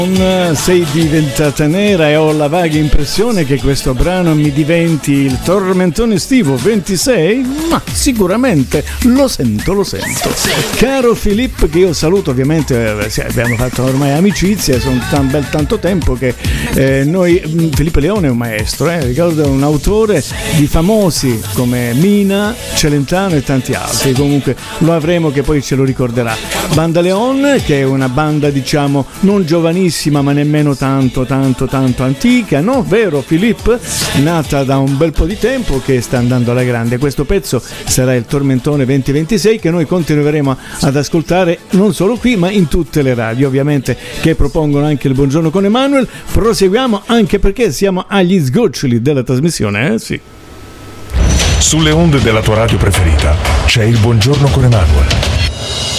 Sei diventata nera e ho la vaga impressione che questo brano mi diventi il tormentone estivo 26? Ma sicuramente lo sento. Caro Filippo, che io saluto, ovviamente abbiamo fatto ormai amicizia, sono bel tanto tempo che noi, Filippo Leone è un maestro, ricordo, un autore di famosi come Mina, Celentano e tanti altri, comunque lo avremo, che poi ce lo ricorderà. Banda Leon, che è una banda diciamo non giovanissima ma nemmeno tanto antica, no? Vero Filippo? Nata da un bel po' di tempo, che sta andando alla grande. Questo pezzo sarà il Tormentone 2026, che noi continueremo ad ascoltare non solo qui ma in tutte le radio, ovviamente, che propongono anche il Buongiorno con Emanuele. Proseguiamo, anche perché siamo agli sgoccioli della trasmissione, sì. Sulle onde della tua radio preferita c'è il Buongiorno con Emanuele.